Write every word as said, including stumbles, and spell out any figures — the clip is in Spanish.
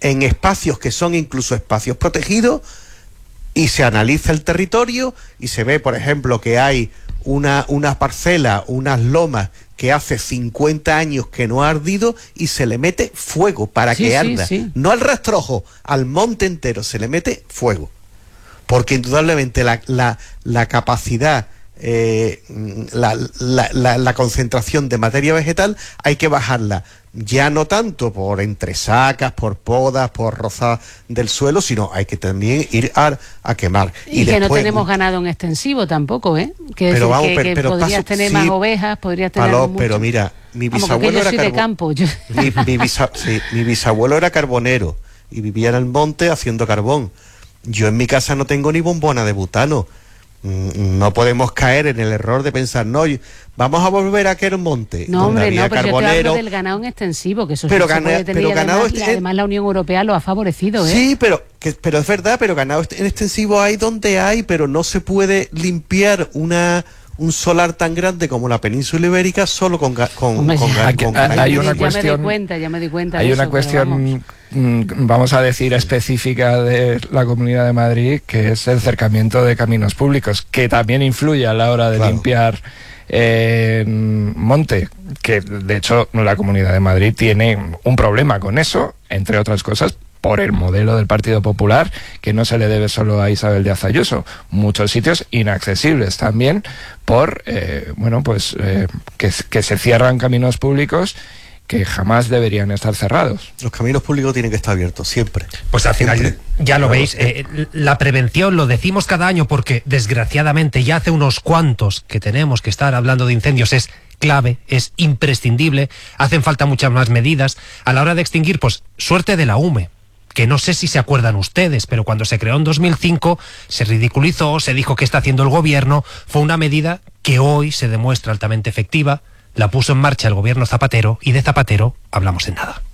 en espacios que son incluso espacios protegidos, y se analiza el territorio y se ve, por ejemplo, que hay una, una parcela, unas lomas que hace cincuenta años que no ha ardido, y se le mete fuego para sí, que sí, arda. Sí. No al rastrojo, al monte entero se le mete fuego. Porque indudablemente la, la, la capacidad, eh, la, la, la, la concentración de materia vegetal hay que bajarla. Ya no tanto por entresacas, por podas, por rozas del suelo, sino hay que también ir a, a quemar. Y, y que después, no tenemos ganado en extensivo tampoco, ¿eh? Que, pero decir, vamos, que, pero, que pero podrías paso, tener sí, más ovejas, podrías tener Paló, mucho. Pero mira, mi vamos, bisabuelo yo era soy de campo. Yo... Mi, mi, bisa, sí, mi bisabuelo era carbonero y vivía en el monte haciendo carbón. Yo en mi casa no tengo ni bombona de butano. No podemos caer en el error de pensar, no, vamos a volver a aquel monte. No, hombre, no, pero carbonero. yo te hablo del ganado en extensivo, que eso pero sí gana, se puede tener, pero y además, ganado y este, además la Unión Europea lo ha favorecido, ¿eh? Sí, pero, que, pero es verdad, pero ganado en extensivo hay donde hay, pero no se puede limpiar una... un solar tan grande como la península ibérica solo con con, Hombre, con, ya, con, hay, con hay una ya cuestión, me di cuenta, ya me di cuenta hay de una eso, cuestión vamos. vamos a decir específica de la Comunidad de Madrid, que es el cercamiento de caminos públicos, que también influye a la hora de claro. limpiar eh, monte, que de hecho la Comunidad de Madrid tiene un problema con eso, entre otras cosas por el modelo del Partido Popular, que no se le debe solo a Isabel Díaz Ayuso. Muchos sitios inaccesibles también por, eh, bueno, pues eh, que, que se cierran caminos públicos que jamás deberían estar cerrados. Los caminos públicos tienen que estar abiertos, siempre. Pues al final, siempre. ya lo veis, eh, la prevención lo decimos cada año porque, desgraciadamente, ya hace unos cuantos que tenemos que estar hablando de incendios, es clave, es imprescindible, hacen falta muchas más medidas. A la hora de extinguir, pues, suerte de la U M E, que no sé si se acuerdan ustedes, pero cuando se creó en dos mil cinco se ridiculizó, se dijo que está haciendo el gobierno, fue una medida que hoy se demuestra altamente efectiva, la puso en marcha el gobierno Zapatero y de Zapatero hablamos en nada.